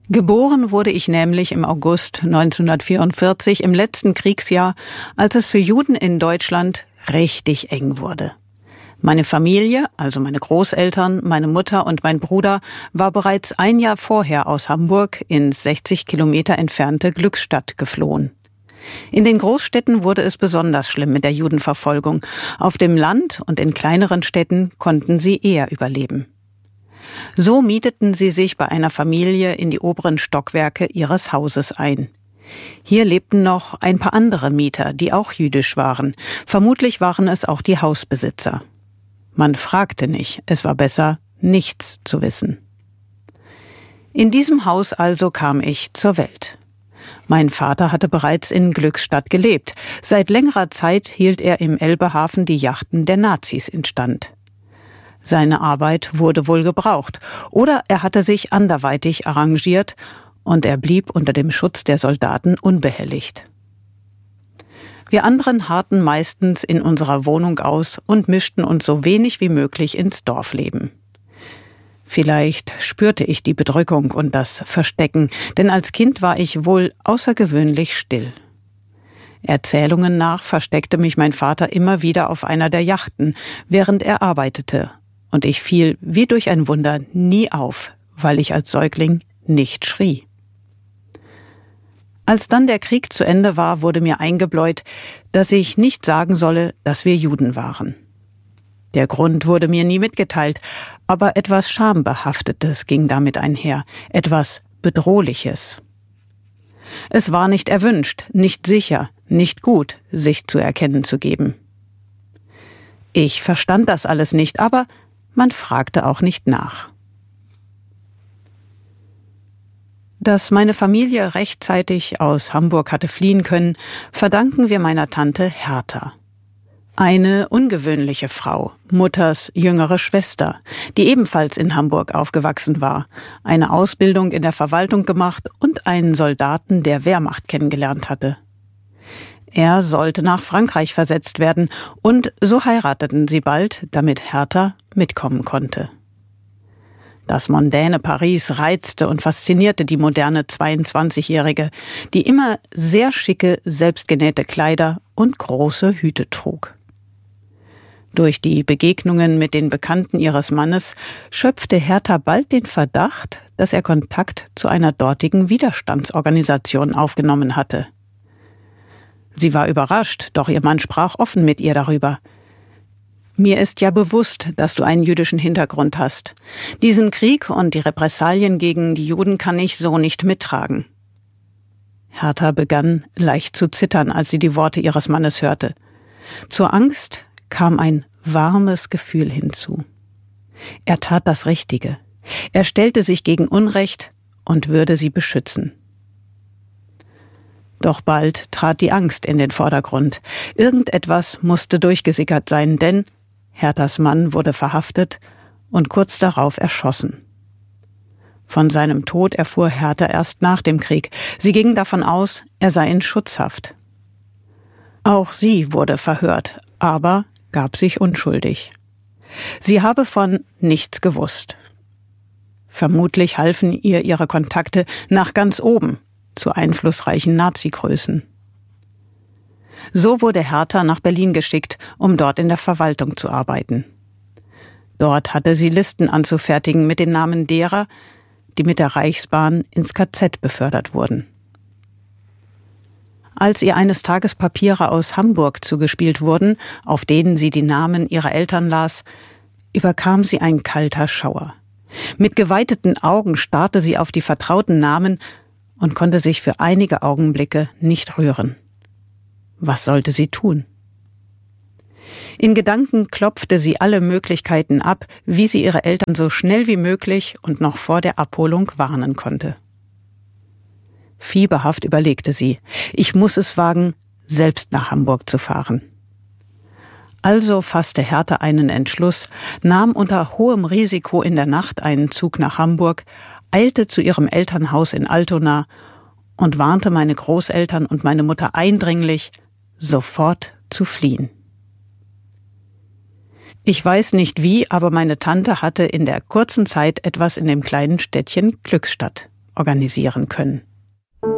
Geboren wurde ich nämlich im August 1944, im letzten Kriegsjahr, als es für Juden in Deutschland richtig eng wurde. Meine Familie, also meine Großeltern, meine Mutter und mein Bruder, war bereits ein Jahr vorher aus Hamburg ins 60 Kilometer entfernte Glückstadt geflohen. In den Großstädten wurde es besonders schlimm mit der Judenverfolgung. Auf dem Land und in kleineren Städten konnten sie eher überleben. So mieteten sie sich bei einer Familie in die oberen Stockwerke ihres Hauses ein. Hier lebten noch ein paar andere Mieter, die auch jüdisch waren. Vermutlich waren es auch die Hausbesitzer. Man fragte nicht, es war besser, nichts zu wissen. In diesem Haus also kam ich zur Welt. Mein Vater hatte bereits in Glückstadt gelebt. Seit längerer Zeit hielt er im Elbehafen die Yachten der Nazis instand. Seine Arbeit wurde wohl gebraucht, oder er hatte sich anderweitig arrangiert und er blieb unter dem Schutz der Soldaten unbehelligt. Wir anderen harrten meistens in unserer Wohnung aus und mischten uns so wenig wie möglich ins Dorfleben. Vielleicht spürte ich die Bedrückung und das Verstecken, denn als Kind war ich wohl außergewöhnlich still. Erzählungen nach versteckte mich mein Vater immer wieder auf einer der Yachten, während er arbeitete, und ich fiel wie durch ein Wunder nie auf, weil ich als Säugling nicht schrie. Als dann der Krieg zu Ende war, wurde mir eingebläut, dass ich nicht sagen solle, dass wir Juden waren. Der Grund wurde mir nie mitgeteilt, aber etwas Schambehaftetes ging damit einher, etwas Bedrohliches. Es war nicht erwünscht, nicht sicher, nicht gut, sich zu erkennen zu geben. Ich verstand das alles nicht, aber man fragte auch nicht nach. Dass meine Familie rechtzeitig aus Hamburg hatte fliehen können, verdanken wir meiner Tante Hertha. Eine ungewöhnliche Frau, Mutters jüngere Schwester, die ebenfalls in Hamburg aufgewachsen war, eine Ausbildung in der Verwaltung gemacht und einen Soldaten der Wehrmacht kennengelernt hatte. Er sollte nach Frankreich versetzt werden und so heirateten sie bald, damit Hertha mitkommen konnte. Das mondäne Paris reizte und faszinierte die moderne 22-Jährige, die immer sehr schicke, selbstgenähte Kleider und große Hüte trug. Durch die Begegnungen mit den Bekannten ihres Mannes schöpfte Hertha bald den Verdacht, dass er Kontakt zu einer dortigen Widerstandsorganisation aufgenommen hatte. Sie war überrascht, doch ihr Mann sprach offen mit ihr darüber. »Mir ist ja bewusst, dass du einen jüdischen Hintergrund hast. Diesen Krieg und die Repressalien gegen die Juden kann ich so nicht mittragen.« Hertha begann leicht zu zittern, als sie die Worte ihres Mannes hörte. Zur Angst kam ein warmes Gefühl hinzu. Er tat das Richtige. Er stellte sich gegen Unrecht und würde sie beschützen. Doch bald trat die Angst in den Vordergrund. Irgendetwas musste durchgesickert sein, denn Herthas Mann wurde verhaftet und kurz darauf erschossen. Von seinem Tod erfuhr Hertha erst nach dem Krieg. Sie ging davon aus, er sei in Schutzhaft. Auch sie wurde verhört, aber gab sich unschuldig. Sie habe von nichts gewusst. Vermutlich halfen ihr ihre Kontakte nach ganz oben, zu einflussreichen Nazi-Größen. So wurde Hertha nach Berlin geschickt, um dort in der Verwaltung zu arbeiten. Dort hatte sie Listen anzufertigen mit den Namen derer, die mit der Reichsbahn ins KZ befördert wurden. Als ihr eines Tages Papiere aus Hamburg zugespielt wurden, auf denen sie die Namen ihrer Eltern las, überkam sie ein kalter Schauer. Mit geweiteten Augen starrte sie auf die vertrauten Namen und konnte sich für einige Augenblicke nicht rühren. Was sollte sie tun? In Gedanken klopfte sie alle Möglichkeiten ab, wie sie ihre Eltern so schnell wie möglich und noch vor der Abholung warnen konnte. Fieberhaft überlegte sie, ich muss es wagen, selbst nach Hamburg zu fahren. Also fasste Hertha einen Entschluss, nahm unter hohem Risiko in der Nacht einen Zug nach Hamburg, eilte zu ihrem Elternhaus in Altona und warnte meine Großeltern und meine Mutter eindringlich, sofort zu fliehen. Ich weiß nicht wie, aber meine Tante hatte in der kurzen Zeit etwas in dem kleinen Städtchen Glückstadt organisieren können.